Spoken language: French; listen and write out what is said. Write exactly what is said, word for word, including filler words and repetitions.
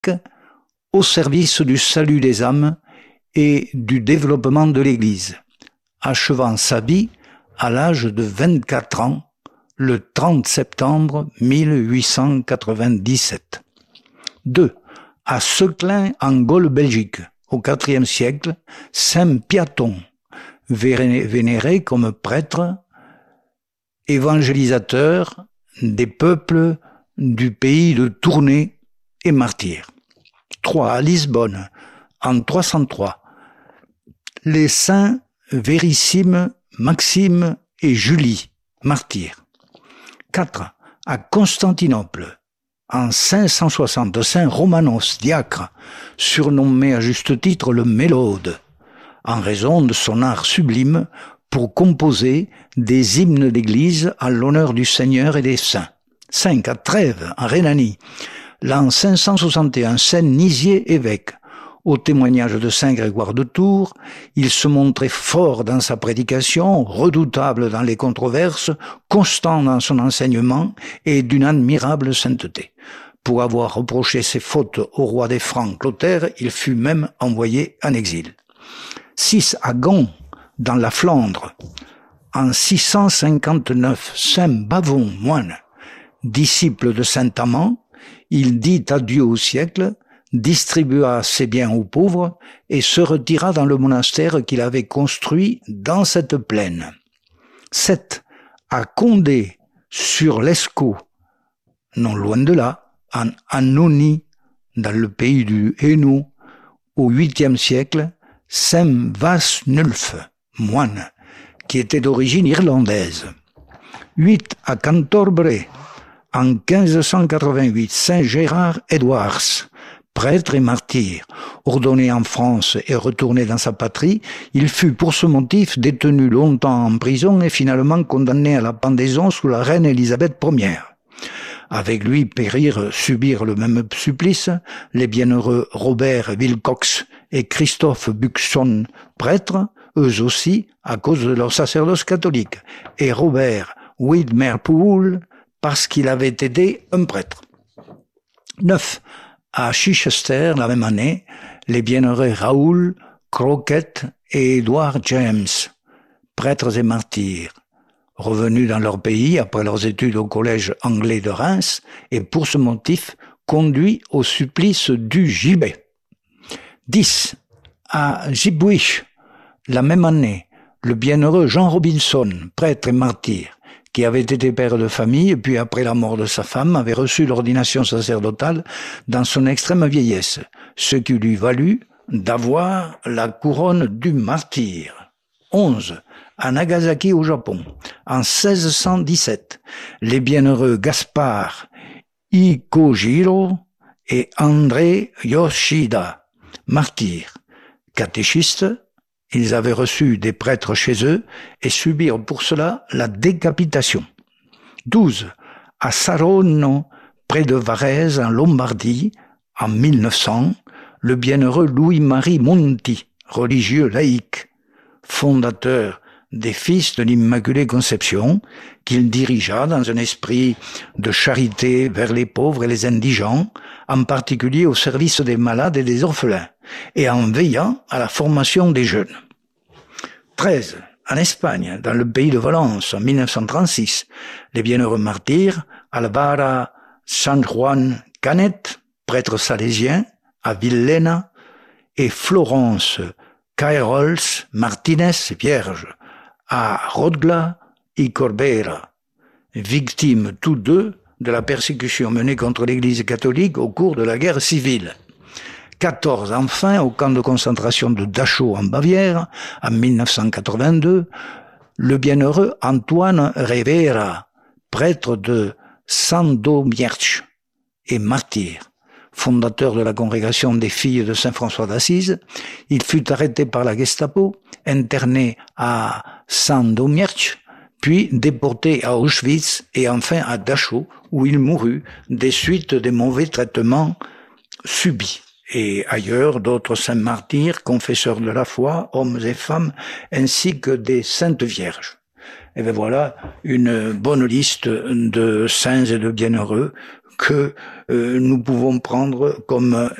au service du salut des âmes et du développement de l'Église, achevant sa vie à l'âge de vingt-quatre ans, le trente septembre mille huit cent quatre-vingt-dix-sept. deux. À Seclin, en Gaule, Belgique, au quatrième siècle, Saint Piaton, vénéré comme prêtre, évangélisateur des peuples du pays de Tournai et martyr. trois. À Lisbonne, en trois cent trois, les saints Vérissime, Maxime et Julie, martyrs. quatre. À Constantinople, en cinq cent soixante, Saint Romanos, diacre, surnommé à juste titre le Mélode, en raison de son art sublime pour composer des hymnes d'église à l'honneur du Seigneur et des saints. cinq. À Trèves, en Rhénanie, l'an cinq cent soixante et un, Saint Nisier évêque. Au témoignage de Saint Grégoire de Tours, il se montrait fort dans sa prédication, redoutable dans les controverses, constant dans son enseignement et d'une admirable sainteté. Pour avoir reproché ses fautes au roi des Francs, Clotaire, il fut même envoyé en exil. six. À Gand, dans la Flandre, en six cent cinquante-neuf, Saint Bavon, moine, disciple de Saint Amand, il dit adieu au siècle, distribua ses biens aux pauvres et se retira dans le monastère qu'il avait construit dans cette plaine. sept. À Condé, sur l'Escaut, non loin de là, en Annoni, dans le pays du Hainaut, au huitième siècle, Saint Vasnulf, moine, qui était d'origine irlandaise. huit. À Cantorbray, en quinze cent quatre-vingt-huit, Saint Gérard Edwards, prêtre et martyr, ordonné en France et retourné dans sa patrie, il fut pour ce motif détenu longtemps en prison et finalement condamné à la pendaison sous la reine Élisabeth première. Avec lui périrent, subirent le même supplice, les bienheureux Robert Wilcox et Christophe Buxon, prêtres, eux aussi, à cause de leur sacerdoce catholique, et Robert Widmerpool, parce qu'il avait aidé un prêtre. neuf. À Chichester, la même année, les bienheureux Raoul, Crockett et Edward James, prêtres et martyrs, revenus dans leur pays après leurs études au collège anglais de Reims, et pour ce motif, conduits au supplice du gibet. dix. À Gisbouich, la même année, le bienheureux Jean Robinson, prêtre et martyr, qui avait été père de famille, puis après la mort de sa femme, avait reçu l'ordination sacerdotale dans son extrême vieillesse, ce qui lui valut d'avoir la couronne du martyr. onze. À Nagasaki au Japon, en seize cent dix-sept, les bienheureux Gaspard Ikojiro et André Yoshida, martyrs, catéchistes. Ils avaient reçu des prêtres chez eux et subirent pour cela la décapitation. douze. À Saronno, près de Varèse, en Lombardie, en mille neuf cents, le bienheureux Louis-Marie Monti, religieux laïque, fondateur des Fils de l'Immaculée Conception, qu'il dirigea dans un esprit de charité vers les pauvres et les indigents, en particulier au service des malades et des orphelins, et en veillant à la formation des jeunes. treize. En Espagne, dans le pays de Valence, en mille neuf cent trente-six, les bienheureux martyrs Alvara San Juan Canet, prêtre salésien, à Villena, et Florence Cairols Martinez, vierge, à Rodgla y Corbera, victimes tous deux de la persécution menée contre l'Église catholique au cours de la guerre civile. quatorze. Enfin, au camp de concentration de Dachau en Bavière, en mille neuf cent quatre-vingt-deux, le bienheureux Antoine Rivera, prêtre de Sandomierz et martyr, fondateur de la congrégation des filles de Saint François d'Assise, il fut arrêté par la Gestapo, interné à Sandomierz, puis déporté à Auschwitz et enfin à Dachau, où il mourut des suites des mauvais traitements subis. Et ailleurs, d'autres saints martyrs, confesseurs de la foi, hommes et femmes, ainsi que des saintes vierges. Et bien voilà une bonne liste de saints et de bienheureux que euh, nous pouvons prendre comme